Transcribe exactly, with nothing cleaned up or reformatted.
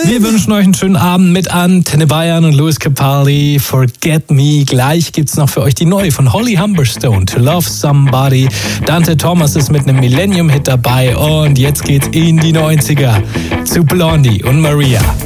Wir wünschen euch einen schönen Abend mit Antenne Bayern und Lewis Capaldi. Forget Me. Gleich gibt's noch für euch die neue von Holly Humberstone, To Love Somebody. Dante Thomas ist mit einem Millennium-Hit dabei und jetzt geht's in die neunziger zu Blondie und Maria.